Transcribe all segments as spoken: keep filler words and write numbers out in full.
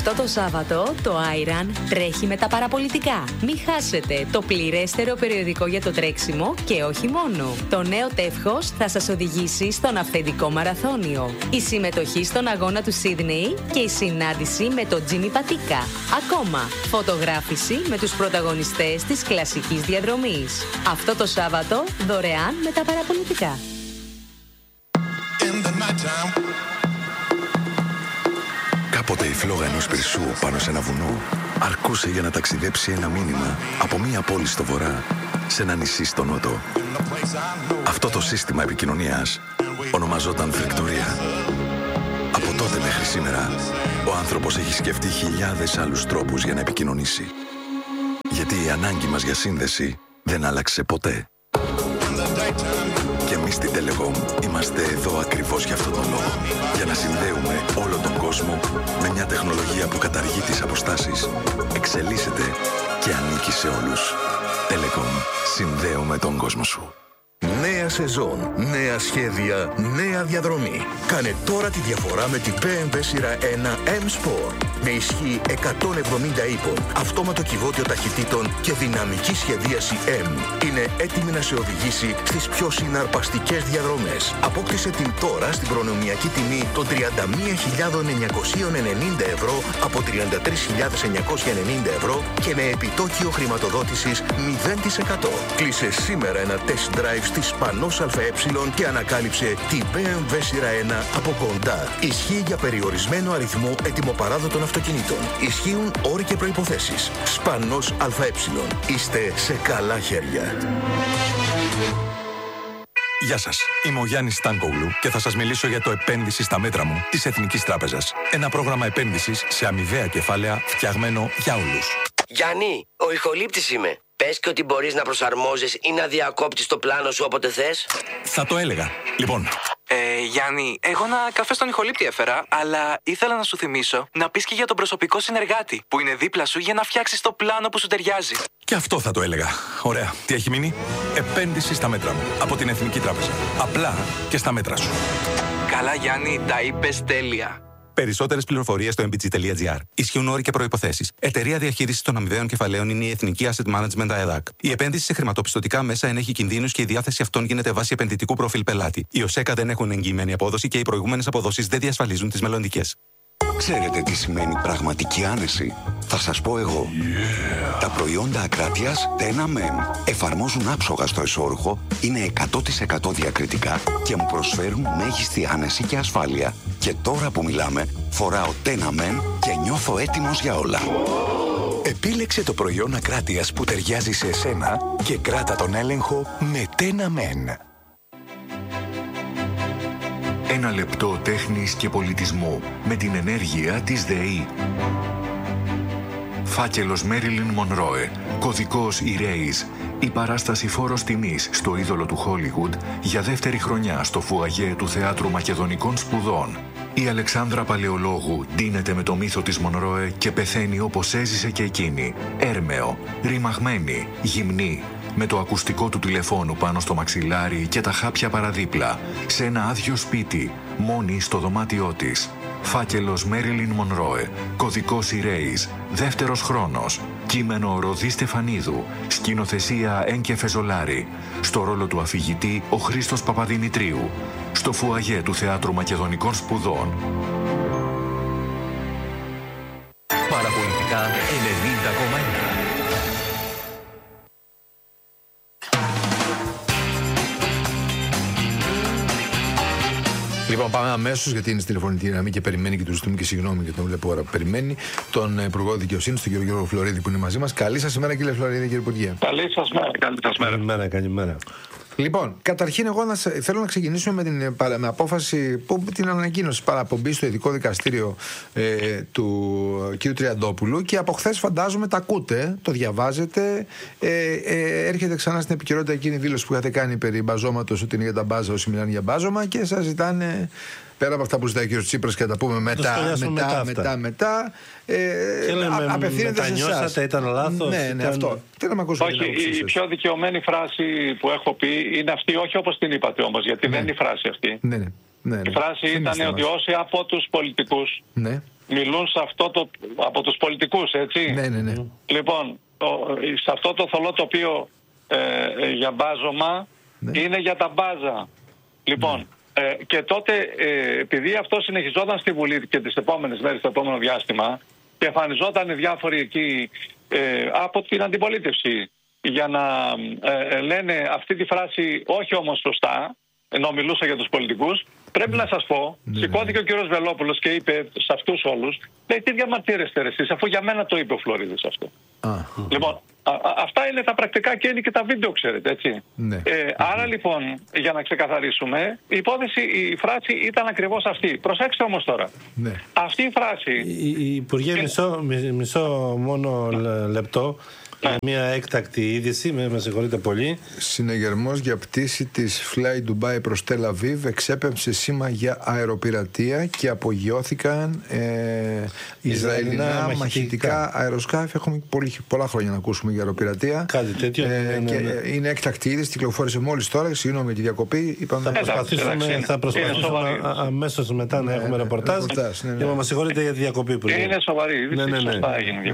Αυτό το Σάββατο το Άιραν τρέχει με τα παραπολιτικά. Μην χάσετε το πληρέστερο περιοδικό για το τρέξιμο και όχι μόνο. Το νέο τεύχος θα σας οδηγήσει στον αυθεντικό μαραθώνιο. Η συμμετοχή στον αγώνα του Σίδνεϊ και η συνάντηση με τον Τζίμι Πατίκα. Ακόμα, φωτογράφηση με τους πρωταγωνιστές της κλασικής διαδρομής. Αυτό το Σάββατο δωρεάν με τα παραπολιτικά. Κάποτε η φλόγα ενός πυρσού πάνω σε ένα βουνό αρκούσε για να ταξιδέψει ένα μήνυμα από μία πόλη στο βορρά σε ένα νησί στο νότο. Αυτό το σύστημα επικοινωνίας ονομαζόταν φρικτορία. Από τότε μέχρι σήμερα, ο άνθρωπος έχει σκεφτεί χιλιάδες άλλους τρόπους για να επικοινωνήσει. Γιατί η ανάγκη μας για σύνδεση δεν άλλαξε ποτέ. Και εμείς στην Telecom είμαστε εδώ ακριβώς για αυτόν τον λόγο. Για να συνδέουμε όλο τον κόσμο με μια τεχνολογία που καταργεί τις αποστάσεις, εξελίσσεται και ανήκει σε όλους. Telecom. Συνδέουμε τον κόσμο σου. Νέα σεζόν, νέα σχέδια, νέα διαδρομή. Κάνε τώρα τη διαφορά με την μπι εμ ντάμπλιου σειρά ένα M-Sport. Με ισχύ εκατόν εβδομήντα ύπων, αυτόματο κυβότιο ταχυτήτων και δυναμική σχεδίαση M. Είναι έτοιμη να σε οδηγήσει στις πιο συναρπαστικές διαδρομές. Απόκτησε την τώρα στην προνομιακή τιμή των τριάντα μία χιλιάδες εννιακόσια ενενήντα ευρώ από τριάντα τρεις χιλιάδες εννιακόσια ενενήντα ευρώ και με επιτόκιο χρηματοδότησης μηδέν τοις εκατό. Κλείσε σήμερα ένα test drive στη Σπανός ΑΕ και ανακάλυψε την μπι εμ ντάμπλιου σειρά ένα από κοντά. Ισχύει για περιορισμένο αριθμό ετοιμοπαράδοτων αυτοκινήτων. Ισχύουν όροι και προϋποθέσεις. Σπανός ΑΕ. Είστε σε καλά χέρια. Γεια σας, είμαι ο Γιάννης Στάνκογλου και θα σας μιλήσω για το επένδυση στα μέτρα μου της Εθνικής Τράπεζας. Ένα πρόγραμμα επένδυσης σε αμοιβαία κεφάλαια φτιαγμένο για όλους. Γιάννη, ο ηχολήπτης είμαι. Πες και ότι μπορείς να προσαρμόζεις ή να διακόπτεις το πλάνο σου όποτε θες. Θα το έλεγα. Λοιπόν. Ε, Γιάννη, εγώ ένα καφέ στον ηχολήπτη έφερα, αλλά ήθελα να σου θυμίσω να πεις και για τον προσωπικό συνεργάτη που είναι δίπλα σου για να φτιάξεις το πλάνο που σου ταιριάζει. Και αυτό θα το έλεγα. Ωραία. Τι έχει μείνει? Επένδυση στα μέτρα μου από την Εθνική Τράπεζα. Απλά και στα μέτρα σου. Καλά, Γιάννη, τα είπες τέλεια. Περισσότερες πληροφορίες στο εμ μπι τζι τελεία τζι άρ. Ισχύουν όροι και προϋποθέσεις. Εταιρεία διαχείρισης των αμοιβαίων κεφαλαίων είναι η Εθνική Asset Management ΑΕΔΑΚ. Η επένδυση σε χρηματοπιστωτικά μέσα ενέχει κινδύνους και η διάθεση αυτών γίνεται βάσει επενδυτικού προφίλ πελάτη. Οι ΟΣΕΚΑ δεν έχουν εγγυημένη απόδοση και οι προηγούμενες αποδόσεις δεν διασφαλίζουν τις μελλοντικές. Ξέρετε τι σημαίνει πραγματική άνεση? Θα σας πω εγώ. Yeah. Τα προϊόντα Ακράτειας Tenamen εφαρμόζουν άψογα στο εσώρουχο, είναι εκατό τοις εκατό διακριτικά και μου προσφέρουν μέγιστη άνεση και ασφάλεια. Και τώρα που μιλάμε, φοράω Tenamen και νιώθω έτοιμος για όλα. Επίλεξε το προϊόν Ακράτειας που ταιριάζει σε εσένα και κράτα τον έλεγχο με Tenamen. Ένα λεπτό τέχνης και πολιτισμού με την ενέργεια της ΔΕΗ. Φάκελος Μέριλιν Μονρόε, κωδικός Erase, η παράσταση φόρος τιμής στο είδωλο του Χόλιγουντ για δεύτερη χρονιά στο φουαγέ του Θεάτρου Μακεδονικών Σπουδών. Η Αλεξάνδρα Παλαιολόγου ντύνεται με το μύθο της Μονρόε και πεθαίνει όπως έζησε και εκείνη. Έρμεο, ρημαγμένη, γυμνή, με το ακουστικό του τηλεφώνου πάνω στο μαξιλάρι και τα χάπια παραδίπλα, σε ένα άδειο σπίτι, μόνη στο δωμάτιό της. Φάκελος Μέριλιν Μονρόε, κωδικός Erase, δεύτερος χρόνος, κείμενο Ροδί Στεφανίδου, σκηνοθεσία Ένκε Φεζολάρη, στο ρόλο του αφηγητή ο Χρήστος Παπαδημητρίου, στο φουαγέ του Θεάτρου Μακεδονικών Σπουδών. Παραπολιτικά ενενήντα κόμμα ένα. Λοιπόν, πάμε αμέσως, γιατί είναι στη τηλεφωνική γραμμή και περιμένει και του ζητούμε και συγγνώμη για τον βλέπω ώρα που περιμένει, τον Υπουργό Δικαιοσύνης, τον κύριο Γιώργο Φλωρίδη, που είναι μαζί μας. Καλή σας ημέρα, κύριε Φλωρίδη, κύριε Υπουργέ. Καλή σας μέρα, καλή σας μέρα. Καλημέρα, καλημέρα. Λοιπόν, καταρχήν, εγώ να, θέλω να ξεκινήσουμε με την με απόφαση, που, την ανακοίνωση παραπομπή στο ειδικό δικαστήριο ε, του κ. Τριαντόπουλου, και από χθες φαντάζομαι τα ακούτε, το διαβάζετε. Ε, ε, έρχεται ξανά στην επικαιρότητα εκείνη η δήλωση που είχατε κάνει περί μπαζώματος, ότι είναι για τα μπάζα όσοι μιλάνε για μπάζωμα, και σας ζητάνε. Πέρα από αυτά που ζητάει ο κ. Τσίπρας και θα τα πούμε μετά, μετά, μετά, μετά, μετά. Ε, και λέμε, α, απευθύνεται σε εσάς. Ήταν λάθος. Ναι, ναι, ήταν... αυτό. Θέλω να ακούσω. Όχι, η πιο δικαιωμένη φράση που έχω πει είναι αυτή, όχι όπως την είπατε όμως, γιατί ναι. δεν είναι η φράση αυτή. Ναι, ναι, ναι, ναι. Η φράση Θυμίστε ήταν μας. ότι όσοι από τους πολιτικούς ναι. μιλούν σε αυτό το, από τους πολιτικούς, έτσι. Ναι, ναι, ναι. Λοιπόν, το, σε αυτό το θολό τοπίο ε, για μπάζωμα ναι. είναι για τα μπάζα. Λοιπόν, ναι. ε, και τότε ε, επειδή αυτό συνεχιζόταν στη Βουλή και τις επόμενες μέρες, το επόμενο διάστημα, και εμφανιζόταν διάφοροι εκεί ε, από την αντιπολίτευση για να ε, λένε αυτή τη φράση όχι όμως σωστά, ενώ μιλούσα για τους πολιτικούς, πρέπει να σας πω, ναι, σηκώθηκε ο κύριος Βελόπουλος και είπε σε αυτούς όλους, λέει τι διαμαρτύρεστε είστε εσείς, αφού για μένα το είπε ο Φλωρίδης αυτό. Α, λοιπόν, α, α, αυτά είναι τα πρακτικά και είναι και τα βίντεο, ξέρετε, έτσι. Ναι. Ε, άρα λοιπόν, για να ξεκαθαρίσουμε, η υπόθεση, η φράση ήταν ακριβώς αυτή. Προσέξτε όμως τώρα. Ναι. Αυτή η φράση... Η, η Υπουργέ, μισό, μισό μόνο λεπτό. Για μια έκτακτη είδηση, με, με συγχωρείτε πολύ. Συνεγερμός για πτήση της Fly Dubai προς Τελ Αβίβ εξέπεμψε σήμα για αεροπειρατεία και απογειώθηκαν ε, Ισραηλινά μαχητικά, μαχητικά αεροσκάφη. Έχουμε πολύ, πολλά χρόνια να ακούσουμε για αεροπειρατεία. Κάτι τέτοιο. Ε, ναι, ναι, και ναι. είναι έκτακτη είδηση, κυκλοφόρησε μόλις τώρα. Συγγνώμη για τη διακοπή. Είπαμε... Θα προσπαθήσουμε, θα προσπαθήσουμε αμέσως μετά να έχουμε ρεπορτάζ. Και μα συγχωρείτε για τη διακοπή που είναι σοβαρή. Ναι, ναι, ναι.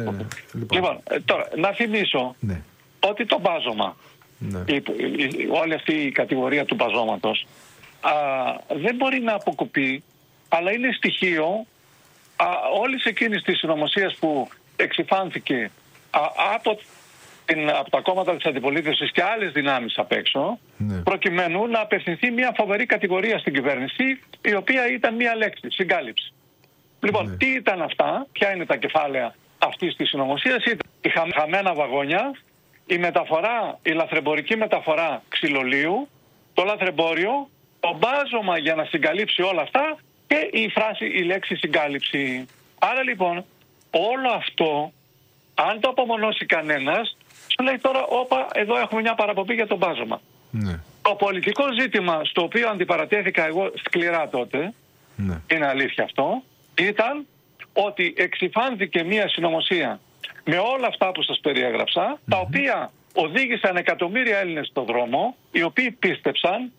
Λοιπόν, τώρα, να ναι. ότι το μπάζωμα, ναι. η, η, όλη αυτή η κατηγορία του μπαζώματος α, δεν μπορεί να αποκοπεί, αλλά είναι στοιχείο α, όλης εκείνης της συνωμοσίας που εξυφάνθηκε α, από, την, από τα κόμματα της αντιπολίτευσης και άλλες δυνάμεις απ' έξω, ναι. προκειμένου να απευθυνθεί μια φοβερή κατηγορία στην κυβέρνηση, η οποία ήταν μια λέξη, συγκάλυψη. Λοιπόν, ναι. τι ήταν αυτά, ποια είναι τα κεφάλαια αυτής της συνωμοσίας? Ήταν η χαμένα βαγόνια, η μεταφορά, η λαθρεμπορική μεταφορά ξυλολίου, το λαθρεμπόριο, το μπάζωμα για να συγκαλύψει όλα αυτά και η φράση, η λέξη συγκάλυψη. Άρα λοιπόν όλο αυτό, αν το απομονώσει κανένας, σου λέει τώρα όπα, εδώ έχουμε μια παραπομπή για το μπάζωμα. Ναι. Το πολιτικό ζήτημα στο οποίο αντιπαρατέθηκα εγώ σκληρά τότε, ναι. είναι αλήθεια αυτό, ήταν ότι εξυφάνθηκε μια συνωμοσία με όλα αυτά που σας περιέγραψα, mm-hmm. τα οποία οδήγησαν εκατομμύρια Έλληνες στον δρόμο, οι οποίοι πίστεψαν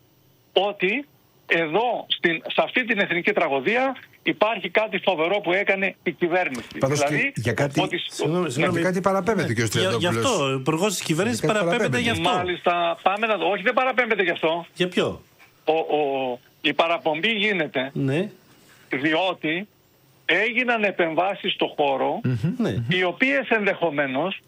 ότι εδώ, στην, σε αυτή την εθνική τραγωδία, υπάρχει κάτι φοβερό που έκανε η κυβέρνηση. Πάντως δηλαδή, για κάτι, ότι... συγγνώμη, συγγνώμη, ναι, κάτι παραπέμπεται και ο Τριαντόπουλος. Γι' αυτό, ο υπουργός της κυβέρνησης παραπέμπεται γι' αυτό. Μάλιστα, πάμε να δω. Όχι, δεν παραπέμπεται γι' αυτό. Για ποιο? Ο, ο, η παραπομπή γίνεται ναι. διότι έγιναν επεμβάσεις στο χώρο, mm-hmm. οι οποίες ενδεχομένως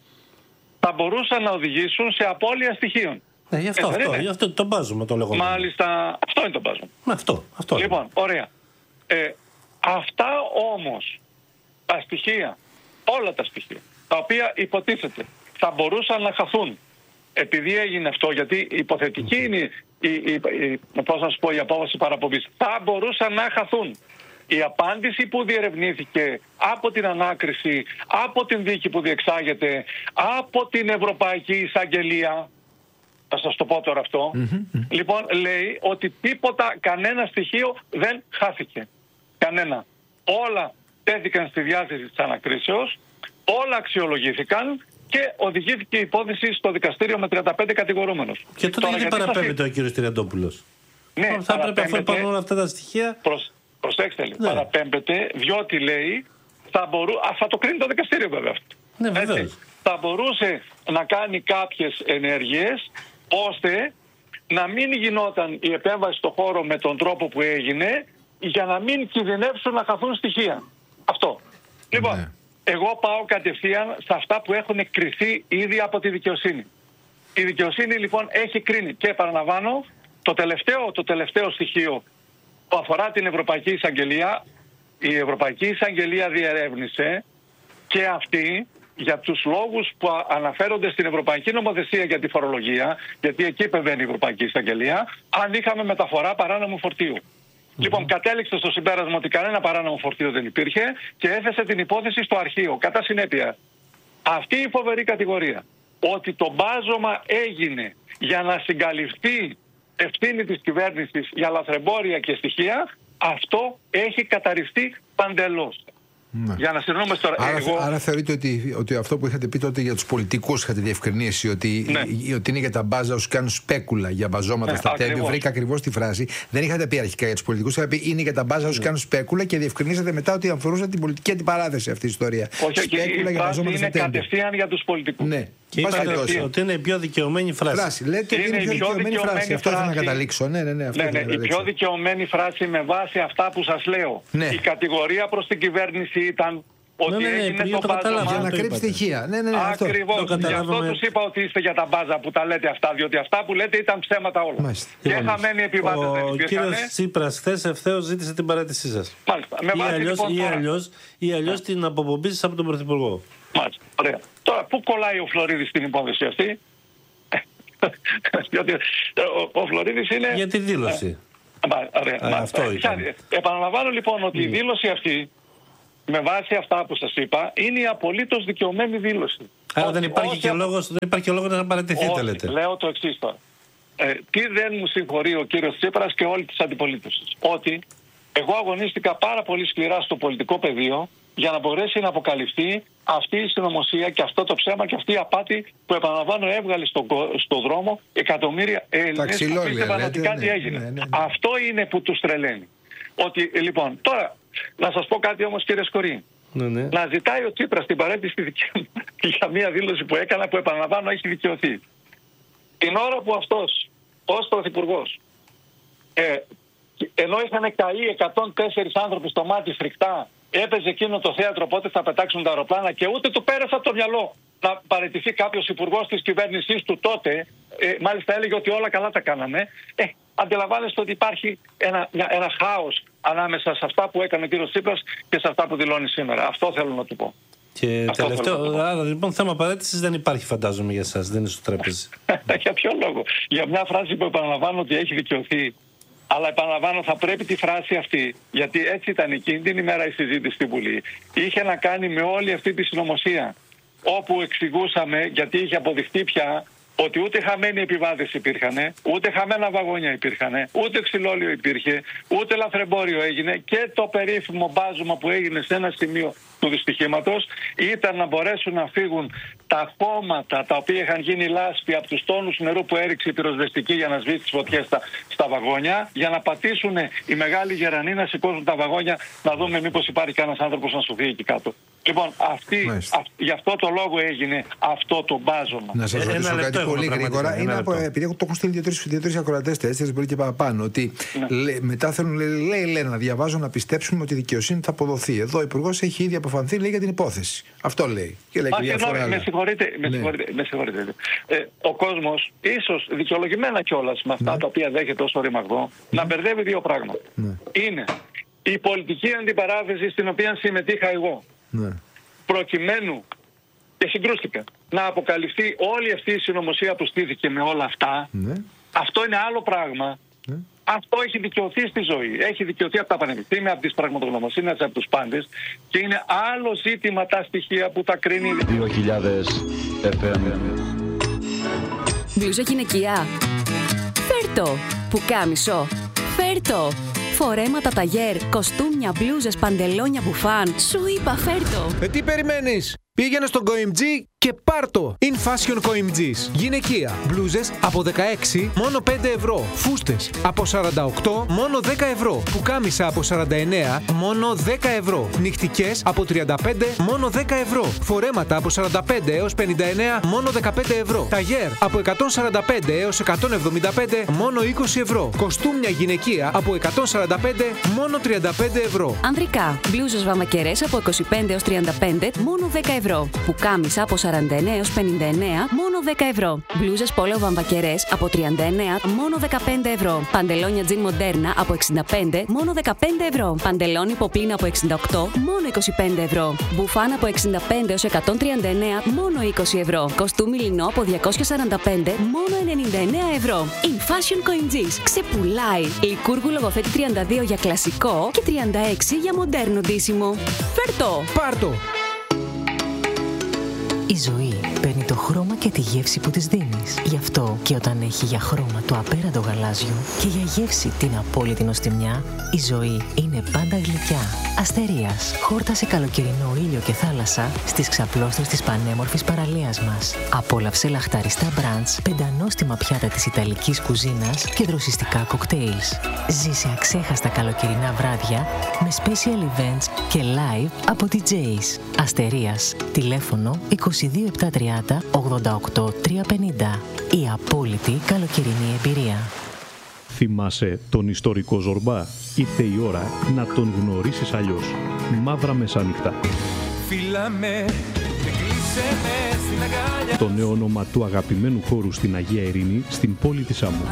θα μπορούσαν να οδηγήσουν σε απώλεια στοιχείων. Ναι, γι' αυτό, αυτό, γι' αυτό το μπάζουμε το λεγόμενο. Μάλιστα, αυτό είναι το μπάζουμε. Αυτό, αυτό. Λοιπόν, ωραία. Ε, αυτά όμως τα στοιχεία, όλα τα στοιχεία, τα οποία υποτίθεται θα μπορούσαν να χαθούν επειδή έγινε αυτό, γιατί υποθετική mm-hmm. είναι η, η, η, πώς να σου πω, η απόβαση παραπομπής, θα μπορούσαν να χαθούν. Η απάντηση που διερευνήθηκε από την ανάκριση, από την δίκη που διεξάγεται, από την Ευρωπαϊκή Εισαγγελία, θα σας το πω τώρα αυτό, mm-hmm. λοιπόν λέει ότι τίποτα, κανένα στοιχείο δεν χάθηκε. Κανένα. Όλα τέθηκαν στη διάθεση της ανακρίσεως, όλα αξιολογήθηκαν και οδηγήθηκε η υπόθεση στο δικαστήριο με τριάντα πέντε κατηγορούμενους. Και τότε τώρα, γιατί παραπέμπεται ο κύριος Τριαντόπουλος? Ναι, θα έπρεπε αφού υπάρχουν όλα αυτά τα στοιχεία... Προς... Προσέξτε λίγο, ναι. παραπέμπεται, διότι λέει, θα, μπορού... Α, θα το κρίνει το δικαστήριο βέβαια αυτό. Ναι, βεβαίως. Θα μπορούσε να κάνει κάποιες ενέργειες, ώστε να μην γινόταν η επέμβαση στο χώρο με τον τρόπο που έγινε, για να μην κινδυνεύσουν να χαθούν στοιχεία. Αυτό. Λοιπόν, ναι. εγώ πάω κατευθείαν σε αυτά που έχουν κριθεί ήδη από τη δικαιοσύνη. Η δικαιοσύνη λοιπόν έχει κρίνει και επαναλαμβάνω, το τελευταίο, το τελευταίο στοιχείο που αφορά την Ευρωπαϊκή Εισαγγελία, η Ευρωπαϊκή Εισαγγελία διερεύνησε και αυτή για τους λόγους που αναφέρονται στην Ευρωπαϊκή Νομοθεσία για τη φορολογία, γιατί εκεί επεμβαίνει η Ευρωπαϊκή Εισαγγελία, αν είχαμε μεταφορά παράνομου φορτίου. Mm-hmm. Λοιπόν, κατέληξε στο συμπέρασμα ότι κανένα παράνομο φορτίο δεν υπήρχε και έθεσε την υπόθεση στο αρχείο. Κατά συνέπεια, αυτή η φοβερή κατηγορία, ότι το μπάζωμα έγινε για να συγκαλυφθεί ευθύνη της κυβέρνησης για λαθρεμπόρια και στοιχεία, αυτό έχει καταρριστεί παντελώς. Ναι. Για να συνεννοούμαστε τώρα. Άρα, εγώ... άρα θεωρείτε ότι, ότι αυτό που είχατε πει τότε για τους πολιτικούς είχατε διευκρινίσει ότι, ναι. ότι είναι για τα μπάζα όσους κάνουν σπέκουλα για μπαζώματα ναι, στα τέλη. Βρήκα ακριβώς τη φράση. Δεν είχατε πει αρχικά για τους πολιτικούς, είχατε πει είναι για τα μπάζα όσους ναι. κάνουν σπέκουλα και διευκρινίσατε μετά ότι αφορούσε την πολιτική αντιπαράθεση αυτή η ιστορία. Όχι, σπέκουλα η για μπαζώματα στα τέλη. Είναι κατευθείαν για τους πολιτικούς. Ναι. Και είπατε ότι είναι η πιο δικαιωμένη φράση. φράση. Λέτε ότι είναι η πιο δικαιωμένη φράση. Αυτό ήθελα να καταλήξω. Ναι, ναι, ναι, αυτό ναι, ναι, η πιο δικαιωμένη φράση με βάση αυτά που σας λέω. Ναι. Η κατηγορία προς την κυβέρνηση ήταν ότι ναι, ναι, ναι, έγινε το μπάζα. Για να κρύψει στοιχεία. Ναι, ναι, ναι, ακριβώς. Το Γι' αυτό τους είπα ότι είστε για τα μπάζα που τα λέτε αυτά, διότι αυτά που λέτε ήταν ψέματα όλα. Μάλιστα. Και χαμένοι επιβάτες δεν υπήρχαν. Ο κύριος Τσίπρας χθες ευθέως ζήτησε την παρέτησή σας. Μάλιστα. Με βάση, ή αλλιώς, λοιπόν, ή αλλιώς, ή αλλιώς την αποπομπή σας από τον Πρωθυπουργό. Μάλιστα. Ωραία. Τώρα, πού κολλάει ο Φλωρίδης στην υπόθεση αυτή? Διότι ο, ο Φλωρίδης είναι... Για τη δήλωση. Ωραία. Αυτό ήταν. Επαναλαμβάνω λοιπόν ότι mm. η δήλωση αυτή, με βάση αυτά που σας είπα, είναι η απολύτως δικαιωμένη δήλωση. Άρα όχι, δεν υπάρχει και λόγος, δεν υπάρχει και λόγος να παρατηθείτε, λέτε. Λέω το εξής τώρα. Ε, τι δεν μου συγχωρεί ο κύριος Τσίπρας και όλη της αντιπολίτευσης? Ότι εγώ αγωνίστηκα πάρα πολύ σκληρά στο πολιτικό πεδίο για να μπορέσει να αποκαλυφθεί αυτή η συνωμοσία και αυτό το ψέμα και αυτή η απάτη που, επαναλαμβάνω, έβγαλε στον στο δρόμο εκατομμύρια Έλληνες που πείτε πραγματικά τι έγινε. Ναι, ναι, ναι. Αυτό είναι που τους τρελαίνει. Ότι, λοιπόν, τώρα, να σας πω κάτι όμως, κύριε Σκορή. Ναι, ναι. Να ζητάει ο Τσίπρας την παρέτηση δική μου για μια δήλωση που έκανα που, επαναλαμβάνω, έχει δικαιωθεί. Την ώρα που αυτός, ως πρωθυπουργός, ε, ενώ είχαν καεί εκατόν τέσσερις άνθρωποι στο μάτι φρικτά, έπαιζε εκείνο το θέατρο πότε θα πετάξουν τα αεροπλάνα και ούτε του πέρασε από το μυαλό να παραιτηθεί κάποιος υπουργός της κυβέρνησής του τότε. Ε, μάλιστα έλεγε ότι όλα καλά τα κάναμε. Ε, αντιλαμβάνεστε ότι υπάρχει ένα, ένα χάος ανάμεσα σε αυτά που έκανε ο κύριος Τσίπρας και σε αυτά που δηλώνει σήμερα. Αυτό θέλω να του πω. Και αυτό τελευταίο, άρα λοιπόν θέμα παραίτησης δεν υπάρχει, φαντάζομαι, για εσάς, δεν είναι στο τραπέζι. Για ποιο λόγο? Για μια φράση που επαναλαμβάνω ότι έχει δικαιωθεί. Αλλά επαναλαμβάνω, θα πρέπει τη φράση αυτή, γιατί έτσι ήταν εκείνη την ημέρα η συζήτηση στην Βουλή, είχε να κάνει με όλη αυτή τη συνωμοσία, όπου εξηγούσαμε, γιατί είχε αποδειχτεί πια ότι ούτε χαμένοι επιβάτες υπήρχαν, ούτε χαμένα βαγόνια υπήρχαν, ούτε ξυλόλιο υπήρχε, ούτε λαθρεμπόριο έγινε και το περίφημο μπάζωμα που έγινε σε ένα σημείο του δυστυχήματος ήταν να μπορέσουν να φύγουν τα χώματα τα οποία είχαν γίνει λάσπη από τους τόνους νερού που έριξε η πυροσβεστική για να σβήσει τις φωτιές στα, στα βαγόνια, για να πατήσουν οι μεγάλοι γερανοί να σηκώσουν τα βαγόνια, να δούμε μήπως υπάρχει κανένας άνθρωπος να σου φύγει εκεί κάτω. Λοιπόν, αυτή, α, γι' αυτό το λόγο έγινε αυτό το μπάζωμα. Να σας ρωτήσω κάτι πολύ γρήγορα. Είναι από, επειδή το έχουν στείλει δύο-τρεις ακροατές, τέσσερις μπορεί και παραπάνω, ότι ναι. λέ, μετά θέλουν, λέει, λέει, να διαβάζω, να πιστέψουμε ότι η δικαιοσύνη θα αποδοθεί. Εδώ ο Υπουργός έχει ήδη αποφανθεί, λέει, για την υπόθεση. Αυτό λέει. Και λέει Ά, και συγνώμη, με συγχωρείτε. Με ναι. συγχωρείτε, με συγχωρείτε. Ε, ο κόσμος, ίσως δικαιολογημένα κιόλας με αυτά ναι. τα οποία δέχεται ως ρημαγδό, ναι. να μπερδεύει δύο πράγματα. Ναι. Είναι η πολιτική αντιπαράθεση στην οποία συμμετείχα εγώ. Ναι. Προκειμένου, και συγκρούστηκα, να αποκαλυφθεί όλη αυτή η συνωμοσία που στήθηκε με όλα αυτά. Ναι. Αυτό είναι άλλο πράγμα. Ναι. Αυτό έχει δικαιωθεί στη ζωή. Έχει δικαιωθεί από τα πανεπιστήμια, από τις πραγματογνωμοσύνες, από τους πάντες. Και είναι άλλο ζήτημα τα στοιχεία που τα κρίνει. δύο χιλιάδες εφ εμ. Μπλούζα γυναικεία. Φέρτο. Πουκάμισο. Φέρτο. Φορέματα ταγέρ, κοστούμια, μπλούζες, παντελόνια, μπουφάν. Σου είπα φέρτο. Ε, τι περιμένεις? Πήγαινε στον Coimg και πάρτο. In Fashion Coimg's. Γυναικεία. Μπλούζες από δεκαέξι μόνο πέντε ευρώ. Φούστες από σαράντα οκτώ μόνο δέκα ευρώ. Πουκάμισα από σαράντα εννέα μόνο δέκα ευρώ. Νυχτικές από τριάντα πέντε μόνο δέκα ευρώ. Φορέματα από σαράντα πέντε έως πενήντα εννέα μόνο δεκαπέντε ευρώ. Ταγέρ από εκατόν σαράντα πέντε έως εκατόν εβδομήντα πέντε μόνο είκοσι ευρώ. Κοστούμια γυναικεία από εκατόν σαράντα πέντε μόνο τριάντα πέντε ευρώ. Ανδρικά. Μπλούζες βαμακερές από είκοσι πέντε έως τριάντα πέντε μόνο δέκα ευρώ. Πουκάμισα από σαράντα εννέα έως πενήντα εννέα μόνο δέκα ευρώ. Μπλούζες πόλο βαμβακερές από τριάντα εννέα μόνο δεκαπέντε ευρώ. Παντελόνια τζιν μοντέρνα από εξήντα πέντε μόνο δεκαπέντε ευρώ. Παντελόνι ποπλίνα από εξήντα οκτώ μόνο είκοσι πέντε ευρώ. Μπουφάν από εξήντα πέντε έως εκατόν τριάντα εννέα μόνο είκοσι ευρώ. Κοστούμι λινό από διακόσια σαράντα πέντε μόνο ενενήντα εννέα ευρώ. In Fashion Coimg's. Ξεπουλάει. Λικούργου λογοθέτη τριάντα δύο για κλασικό και τριάντα έξι για μοντέρνο ντύσιμο. Φέρτο. Πάρτο. Η ζωή παίρνει το χρώμα και τη γεύση που της δίνεις. Γι' αυτό και όταν έχει για χρώμα το απέραντο γαλάζιο και για γεύση την απόλυτη νοστιμιά, η ζωή είναι πάντα γλυκιά. Αστερίας. Χόρτασε καλοκαιρινό ήλιο και θάλασσα στις ξαπλώστρες της πανέμορφης παραλίας μας. Απόλαυσε λαχταριστά μπραντς, πεντανόστιμα πιάτα της ιταλικής κουζίνας και δροσιστικά κοκτέιλς. Ζήσε αξέχαστα καλοκαιρινά βράδια με special events και live από ντι τζέις. Αστερίας. Τηλέφωνο είκοσι δύο επτακόσια τριάντα ογδόντα οκτώ τριακόσια πενήντα. Η απόλυτη καλοκαιρινή εμπειρία. Θυμάσαι τον ιστορικό Ζορμπά? Ήρθε η ώρα να τον γνωρίσεις αλλιώς. Μαύρα Μεσάνυχτα. Φίλαμε, το νέο όνομα του αγαπημένου χώρου στην Αγία Ειρήνη, στην πόλη της Άμμου.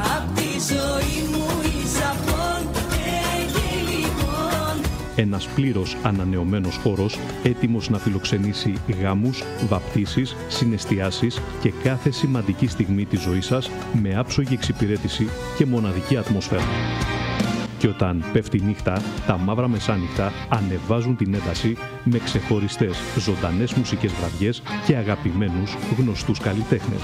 Ένας πλήρως ανανεωμένος χώρος, έτοιμος να φιλοξενήσει γάμους, βαπτίσεις, συναισθιάσεις και κάθε σημαντική στιγμή της ζωής σας με άψογη εξυπηρέτηση και μοναδική ατμόσφαιρα. Και όταν πέφτει η νύχτα, τα Μαύρα Μεσάνυχτα ανεβάζουν την ένταση με ξεχωριστές ζωντανές μουσικές βραδιές και αγαπημένους γνωστούς καλλιτέχνες.